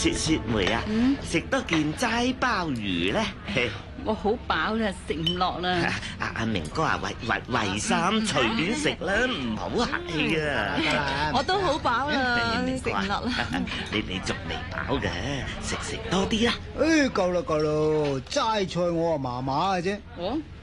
雪梅啊，食多件齋鮑魚咧。 我好飽啦，食唔落啦。 阿明哥啊，為心隨便食啦，唔好客氣啊。 我都好飽啦，食唔落啦。 你仲未飽嘅，食多啲啦。 夠啦，齋菜我啊麻麻嘅啫。